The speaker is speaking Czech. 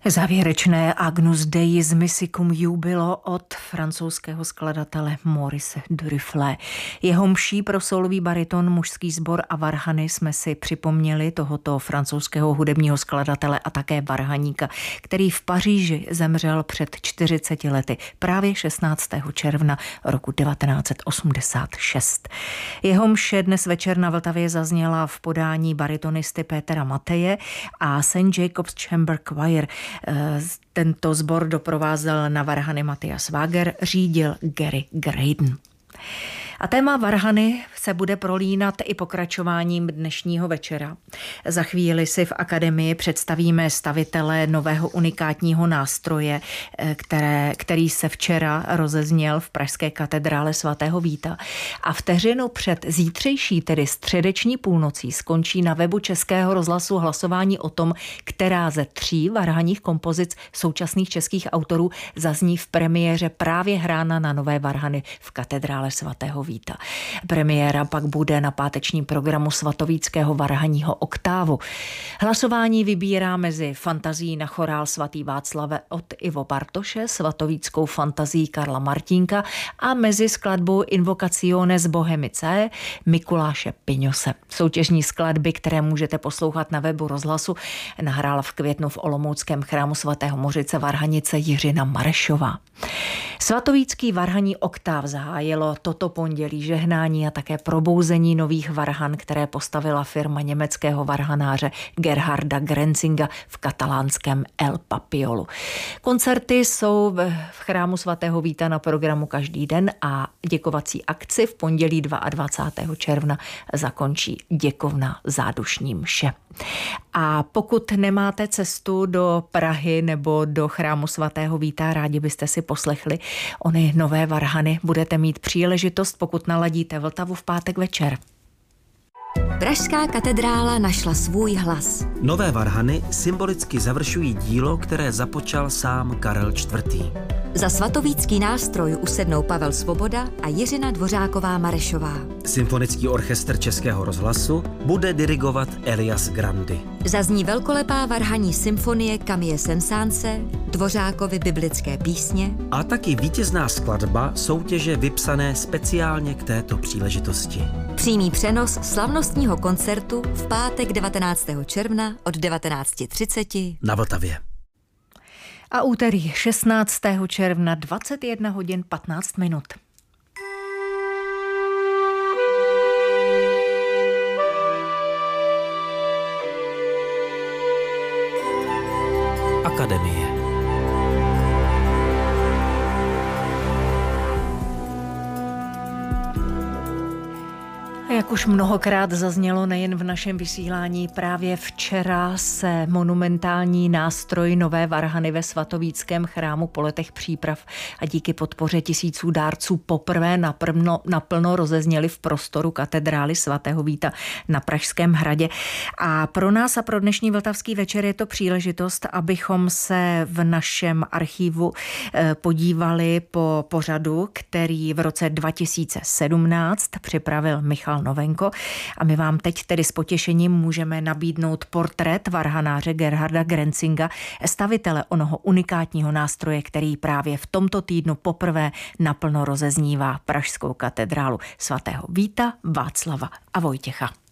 Závěrečné Agnus Dei z Mysicum Jubilo od francouzského skladatele Maurice Duruflé. Jeho mší pro sólový bariton, mužský sbor a varhany jsme si připomněli tohoto francouzského hudebního skladatele a také varhaníka, který v Paříži zemřel před 40 lety, právě 16. června roku 1986. Jeho mše dnes večer na Vltavě zazněla v podání baritonisty Pétera Mateje a St. Jacob's Chamber Choir. Tento sbor doprovázel na varhany Matthias Wager, řídil Gary Graydon. A téma varhany se bude prolínat i pokračováním dnešního večera. Za chvíli si v akademii představíme stavitele nového unikátního nástroje, který se včera rozezněl v pražské katedrále svatého Víta. A vteřinu před zítřejší, tedy středeční půlnocí, skončí na webu Českého rozhlasu hlasování o tom, která ze 3 varhanních kompozic současných českých autorů zazní v premiéře právě hrána na nové varhany v katedrále svatého Víta. Premiéra pak bude na pátečním programu svatovíckého varhanního oktávu. Hlasování vybírá mezi fantazí na chorál svatý Václave od Ivo Bartoše, svatovíckou fantazí Karla Martínka a mezi skladbou Invocazione z Bohemice Mikuláše Piňose. Soutěžní skladby, které můžete poslouchat na webu rozhlasu, nahrála v květnu v olomouckém chrámu svatého Mořice varhanice Jiřina Marešová. Svatovícký varhaní oktáv zahájilo toto pondělí žehnání a také probouzení nových varhan, které postavila firma německého varhanáře Gerharda Grenzinga v katalánském El Papiolu. Koncerty jsou v chrámu svatého Víta na programu každý den a děkovací akci v pondělí 22. června zakončí děkovna zádušní mše. A pokud nemáte cestu do Prahy nebo do chrámu svatého Víta, rádi byste si poslechli ony nové varhany, budete mít příležitost, pokud naladíte Vltavu v pátek večer. Pražská katedrála našla svůj hlas. Nové varhany symbolicky završují dílo, které započal sám Karel IV. Za svatovícký nástroj usednou Pavel Svoboda a Jiřina Dvořáková Marešová. Symfonický orchestr Českého rozhlasu bude dirigovat Elias Grandy. Zazní velkolepá varhaní symfonie Camille Saint-Saënse, Dvořákovy biblické písně a taky vítězná skladba soutěže vypsané speciálně k této příležitosti. Přímý přenos slavnostního koncertu v pátek 19. června od 19:30 na Vltavě. A úterý 16. června 21 hodin 15 minut. Akademie. Jak už mnohokrát zaznělo nejen v našem vysílání, právě včera se monumentální nástroj nové varhany ve svatovíckém chrámu po letech příprav a díky podpoře tisíců dárců poprvé naplno rozezněli v prostoru katedrály svatého Víta na Pražském hradě. A pro nás a pro dnešní vltavský večer je to příležitost, abychom se v našem archivu podívali po pořadu, který v roce 2017 připravil Michal Novenko. A my vám teď tedy s potěšením můžeme nabídnout portrét varhanáře Gerharda Grenzinga, stavitele onoho unikátního nástroje, který právě v tomto týdnu poprvé naplno rozeznívá pražskou katedrálu svatého Víta, Václava a Vojtěcha.